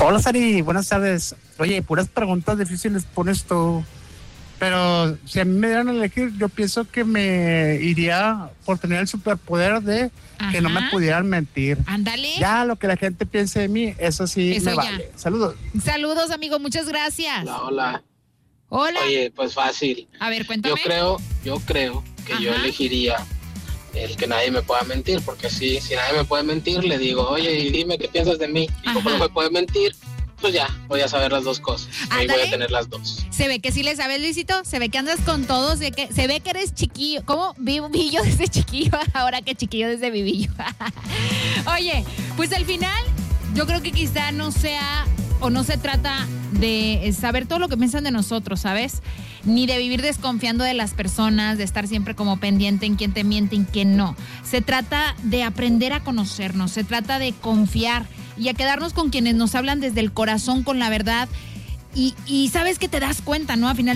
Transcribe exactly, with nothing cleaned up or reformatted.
Hola, Sari, buenas tardes. Oye, puras preguntas difíciles pones tú. Pero si a mí me dieran a elegir, yo pienso que me iría por tener el superpoder de Ajá. que no me pudieran mentir. Ándale. Ya lo que la gente piense de mí, eso sí Eso me ya. vale. Saludos. Saludos, amigo, muchas gracias. Hola, hola. Hola. Oye, pues fácil. A ver, cuéntame. Yo creo, yo creo que Ajá. yo elegiría el que nadie me pueda mentir, porque si, si nadie me puede mentir, le digo, oye, y dime qué piensas de mí. Y como Ajá. no me puede mentir, pues ya, voy a saber las dos cosas. Ahí voy Ándale. a tener las dos. Se ve que sí le sabes, Luisito. Se ve que andas con todos. Se, que, se ve que eres chiquillo. ¿Cómo? Vivillo desde chiquillo. Ahora que chiquillo desde vivillo. Oye, pues al final, yo creo que quizá no sea o no se trata de saber todo lo que piensan de nosotros, ¿sabes? Ni de vivir desconfiando de las personas, de estar siempre como pendiente en quién te miente y en quién no. Se trata de aprender a conocernos. Se trata de confiar y a quedarnos con quienes nos hablan desde el corazón, con la verdad. Y, y sabes que te das cuenta, ¿no? Al final